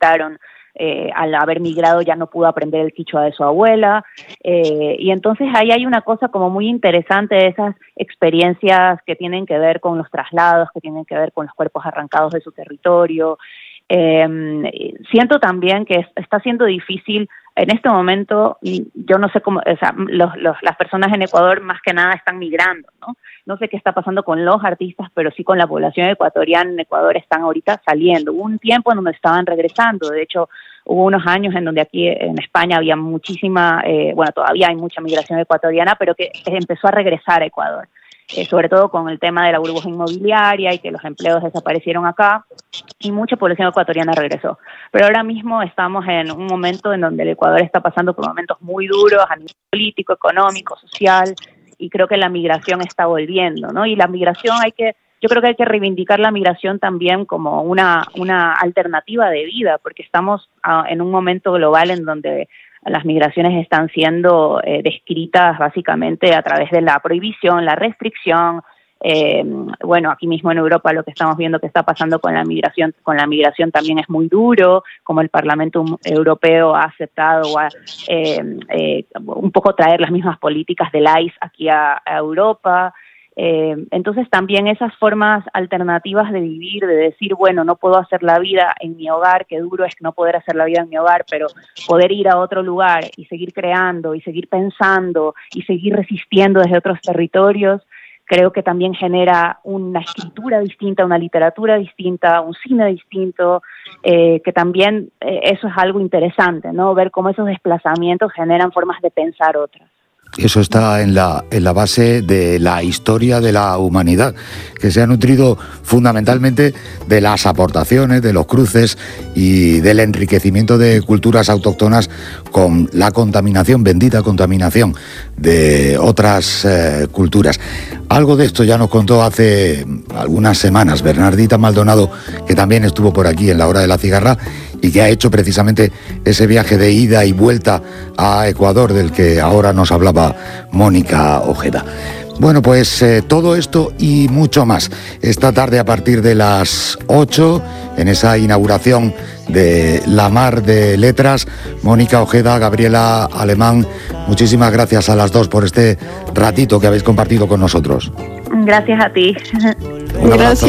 regresaron. Al haber migrado ya no pudo aprender el quichua de su abuela, y entonces ahí hay una cosa como muy interesante de esas experiencias que tienen que ver con los traslados, que tienen que ver con los cuerpos arrancados de su territorio. Siento también que está siendo difícil en este momento. Yo no sé cómo, o sea, las personas en Ecuador más que nada están migrando, ¿no? No sé qué está pasando con los artistas, pero sí con la población ecuatoriana en Ecuador están ahorita saliendo. Hubo un tiempo en donde estaban regresando. De hecho, hubo unos años en donde aquí en España había muchísima, todavía hay mucha migración ecuatoriana, pero que empezó a regresar a Ecuador. Sobre todo con el tema de la burbuja inmobiliaria y que los empleos desaparecieron acá, y mucha población ecuatoriana regresó. Pero ahora mismo estamos en un momento en donde el Ecuador está pasando por momentos muy duros a nivel político, económico, social, y creo que la migración está volviendo, ¿no? Y la migración yo creo que hay que reivindicar la migración también como una alternativa de vida, porque estamos en un momento global en donde las migraciones están siendo descritas básicamente a través de la prohibición, la restricción. Aquí mismo en Europa lo que estamos viendo que está pasando con la migración también es muy duro, como el Parlamento Europeo ha aceptado un poco traer las mismas políticas del ICE aquí a Europa. Entonces también esas formas alternativas de vivir, de decir, bueno, no puedo hacer la vida en mi hogar, qué duro es no poder hacer la vida en mi hogar, pero poder ir a otro lugar y seguir creando y seguir pensando y seguir resistiendo desde otros territorios, creo que también genera una escritura distinta, una literatura distinta, un cine distinto, que también eso es algo interesante, ¿no? Ver cómo esos desplazamientos generan formas de pensar otras. Eso está en la base de la historia de la humanidad, que se ha nutrido fundamentalmente de las aportaciones, de los cruces y del enriquecimiento de culturas autóctonas con la contaminación, bendita contaminación de otras culturas. Algo de esto ya nos contó hace algunas semanas Bernardita Maldonado, que también estuvo por aquí en La Hora de la Cigarra y que ha hecho precisamente ese viaje de ida y vuelta a Ecuador del que ahora nos hablaba Mónica Ojeda. Bueno, pues todo esto y mucho más esta tarde a partir de las 8 en esa inauguración de La Mar de Letras. Mónica Ojeda, Gabriela Alemán, muchísimas gracias a las dos por este ratito que habéis compartido con nosotros. Gracias a ti. Un abrazo.